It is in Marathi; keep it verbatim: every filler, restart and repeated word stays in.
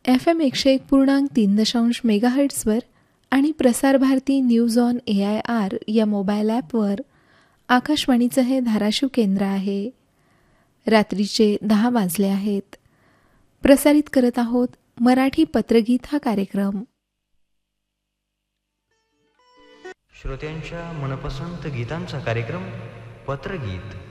एफ एम एकशे एक पूर्णांक तीन दशांश मेगाहर्ट्सवर आणि Prasar Bharati news on A I R या मोबाईल ॲपवर आकाशवाणीचं हे धाराशिव केंद्र आहे. रात्रीचे दहा वाजले आहेत. प्रसारित करत आहोत मराठी पत्रगीत हा कार्यक्रम. श्रोत्यांच्या मनपसंत गीतांचा कार्यक्रम पत्रगीत.